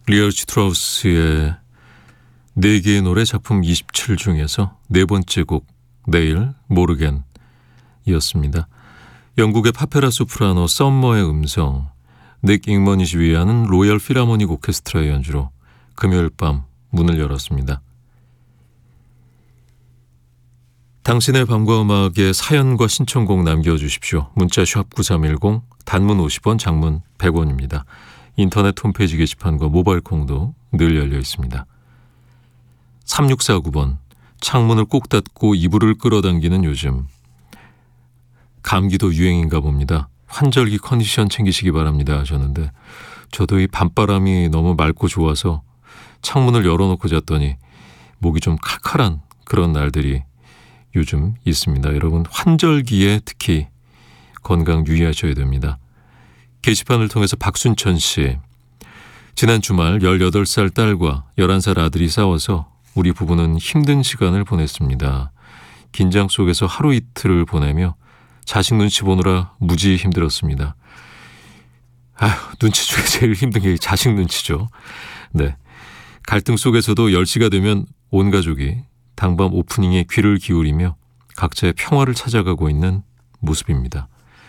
리얼 슈트라우스의 4개의 노래 작품 27 중에서 네 번째 곡 내일 모르겐이었습니다. 영국의 파페라 소프라노 썸머의 음성, 닉 잉머니 지휘하는 로열 필하모닉 오케스트라의 연주로 금요일 밤 문을 열었습니다. 당신의 밤과 음악에 사연과 신청곡 남겨주십시오. 문자 샵 9310, 단문 50원, 장문 100원입니다. 인터넷 홈페이지 게시판과 모바일 콩도 늘 열려 있습니다. 3649번, 창문을 꼭 닫고 이불을 끌어당기는 요즘. 감기도 유행인가 봅니다. 환절기 컨디션 챙기시기 바랍니다 하셨는데, 저도 이 밤바람이 너무 맑고 좋아서 창문을 열어놓고 잤더니 목이 좀 칼칼한 그런 날들이 요즘 있습니다. 여러분, 환절기에 특히 건강 유의하셔야 됩니다. 게시판을 통해서 박순천 씨, 지난 주말 18살 딸과 11살 아들이 싸워서 우리 부부는 힘든 시간을 보냈습니다. 긴장 속에서 하루 이틀을 보내며 자식 눈치 보느라 무지 힘들었습니다. 눈치 중에 제일 힘든 게 자식 눈치죠. 네, 갈등 속에서도 10시가 되면 온 가족이 당밤 오프닝에 귀를 기울이며 각자의 평화를 찾아가고 있는 모습입니다.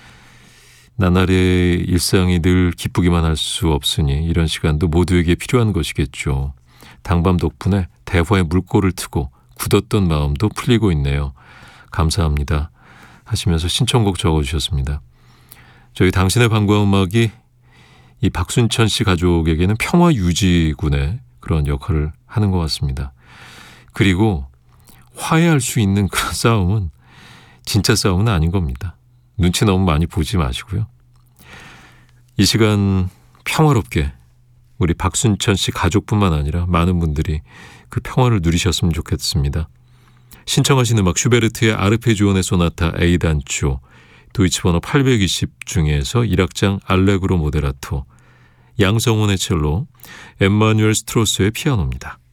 나날의 일상이 늘 기쁘기만 할 수 없으니 이런 시간도 모두에게 필요한 것이겠죠. 당밤 덕분에 대화의 물꼬를 트고 굳었던 마음도 풀리고 있네요. 감사합니다 하시면서 신청곡 적어주셨습니다. 저희 당신의 밤과 음악이 이 박순천 씨 가족에게는 평화 유지군의 그런 역할을 하는 것 같습니다. 그리고 화해할 수 있는 그런 싸움은 진짜 싸움은 아닌 겁니다. 눈치 너무 많이 보지 마시고요. 이 시간 평화롭게 우리 박순천 씨 가족뿐만 아니라 많은 분들이 그 평화를 누리셨으면 좋겠습니다. 신청하신 음악 슈베르트의 아르페지오네 소나타 A단조, 도이치 번호 820 중에서 1악장 알레그로 모데라토, 양성훈의 첼로, 엠마누엘 스트로스의 피아노입니다.